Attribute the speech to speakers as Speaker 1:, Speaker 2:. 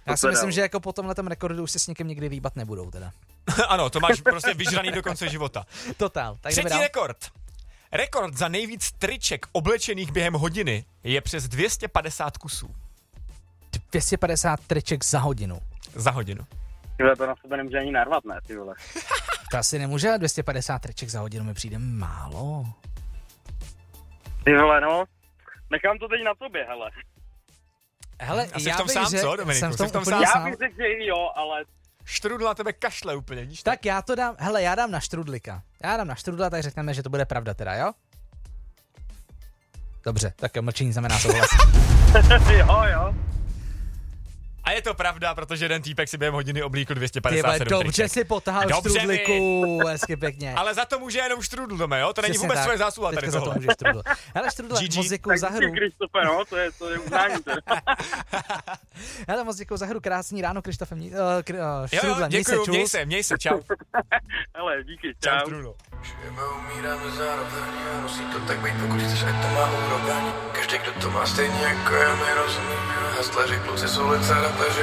Speaker 1: Já si myslím, že jako po tomhletom rekordu už se s někým nikdy líbat nebudou teda.
Speaker 2: Ano, to máš prostě vyžraný do konce života.
Speaker 1: Totál. Tak
Speaker 2: Třetí rekord. Rekord za nejvíc triček oblečených během hodiny je přes 250 kusů.
Speaker 1: 250 triček za hodinu.
Speaker 2: Za hodinu.
Speaker 3: Tyhle, to na sebe nemůže ani narvat, ne, ty vole.
Speaker 1: To asi nemůže, 250 triček za hodinu mi přijde málo.
Speaker 3: Ty vole, no. Nechám to teď na tobě, hele.
Speaker 1: Hele,
Speaker 2: Asi
Speaker 1: já
Speaker 2: v tom
Speaker 1: bych
Speaker 2: sám,
Speaker 1: řekl,
Speaker 2: co, Dominiku?
Speaker 1: jsem v
Speaker 2: Jsi
Speaker 1: tom
Speaker 2: v tom
Speaker 1: úplně
Speaker 2: sám?
Speaker 3: Já
Speaker 1: sám.
Speaker 3: bych řekl, že jo, ale...
Speaker 2: Štrudl na tebe kašle úplně, víš?
Speaker 1: Tak já to dám, hele, já dám na Štrudlika. Já dám na Štrudla, tak řekneme, že to bude pravda teda, jo? Dobře, tak jo, mlčení znamená souhlas.
Speaker 3: jo.
Speaker 2: A je to pravda, protože jeden týpek si během hodiny oblíkl 257
Speaker 1: Dobře
Speaker 2: triček.
Speaker 1: si potáhl
Speaker 2: Dobře
Speaker 1: Štrudliku, hezky pěkně.
Speaker 2: Ale za to může jenom Štrudl doma, jo? To není
Speaker 1: Přesně
Speaker 2: vůbec
Speaker 1: tak.
Speaker 2: tvoje zásluha
Speaker 1: Teďka
Speaker 2: tady
Speaker 1: za to
Speaker 2: tohle.
Speaker 1: může Štrudl. Hele, Štrudle,
Speaker 2: GG.
Speaker 1: moc děkuju za hru.
Speaker 3: Krištofe, no, to je uznání teda.
Speaker 1: Hele, moc děkuju za hru, krásný ráno, Krištofe,
Speaker 2: Jo,
Speaker 1: Štrudle, měj se,
Speaker 2: děkuju,
Speaker 1: čus.
Speaker 2: měj se, čau.
Speaker 3: Hele, díky,
Speaker 2: Čau,
Speaker 3: čau.
Speaker 2: Štrudlo.
Speaker 4: Žijeme, umíráme zároveň a musí to tak být, pokud chceš, ať to má úroveň. Každý, kdo to má stejně jako já, mi rozumí. Hustleři, kluci jsou lice, rapeři.